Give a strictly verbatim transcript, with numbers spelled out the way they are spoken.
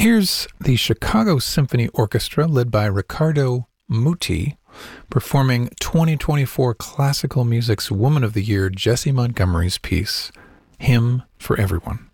Here's the Chicago Symphony Orchestra, led by Riccardo Muti, performing twenty twenty-four Classical Music's Woman of the Year, Jessie Montgomery's piece, Hymn for Everyone.